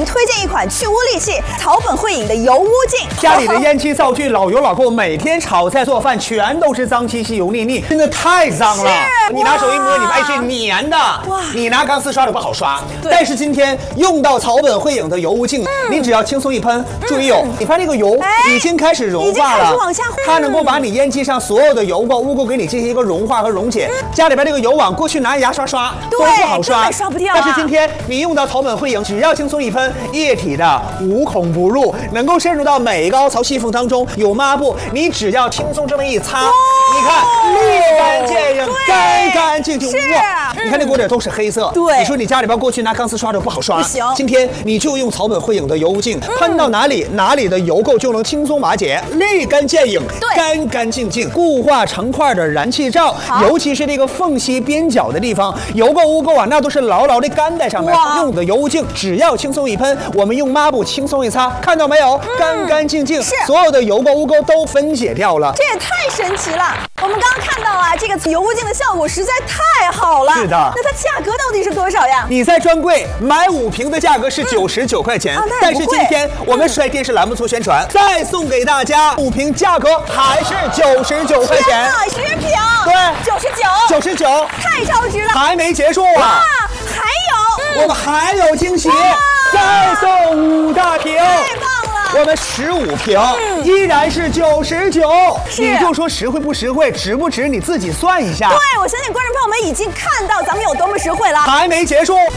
推荐一款去污利器草本汇影的油污镜。 家里的烟气灶具老油老垢，每天炒菜做饭全都是脏兮兮、油腻腻，真的太脏了。你拿手一摸，你发现是粘的。哇！你拿钢丝刷的不好刷。但是今天用到草本汇影的油污镜，你只要轻松一喷，注意你发现这个油已经开始融化了，它能够把你烟机上所有的油垢、污垢给你进行一个融化和溶解。家里边这个油网过去拿牙刷刷都不好刷， 刷不掉。 但是今天你用到草本汇影，只要轻松一喷，液体的无孔不入，能够渗入到每一个凹槽细缝当中。有抹布，你只要轻松这么一擦，你看立竿见影，干干净净。哇！你看这锅底都是黑色。 对， 你说你家里边过去拿钢丝刷的不好刷， 不行。 今天你就用草本汇影的油污镜，喷到哪里的油垢就能轻松瓦解，立竿见影，干干净净。固化成块的燃气罩，尤其是这个缝隙边角的地方，油垢污垢啊，那都是牢牢的干在上面。用的油污镜只要轻松一喷，我们用抹布轻松一擦，看到没有？干干净净，所有的油垢污垢都分解掉了。 这也太神奇了！我们刚刚看到啊，这个油污镜的效果实在太好了。 是的。 那它价格到底是多少呀？ 你在专柜买5瓶的价格是99块钱，但是今天我们水电视栏目做宣传，再送给大家5瓶，价格还是99块钱。 10瓶， 对，99， 太超值了！ 还没结束啊！ 还有， 我们还有惊喜，再送5大瓶。 太棒了！ 我们15瓶，依然是99。你就说实惠不实惠，值不值？你自己算一下。 对，我相信观众朋友们已经看到咱们有多么实惠了。 还没结束。